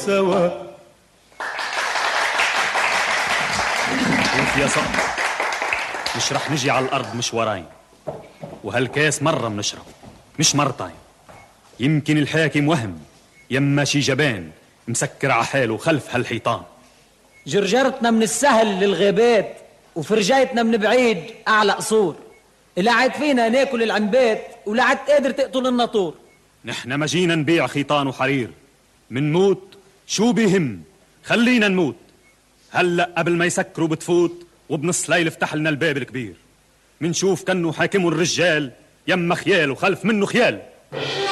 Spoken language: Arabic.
سوا. شوف يا صقر، مش رح نجي على الأرض مشوارين، وهالكاس مرة منشرب مش مرتين. يمكن الحاكم وهم يما شي جبان مسكر على حاله خلف هالحيطان. جرجرتنا من السهل للغابات وفرجايتنا من بعيد أعلى قصور. اللي عاد فينا ناكل العنبات ولا عاد قادر تقتل الناطور. نحن ما جينا نبيع خيطان وحرير، منموت شو بيهم، خلينا نموت. هلأ قبل ما يسكروا بتفوت وبنص ليل افتح لنا الباب الكبير، منشوف كأنه حاكمه الرجال يما خيال وخلف منه خيال.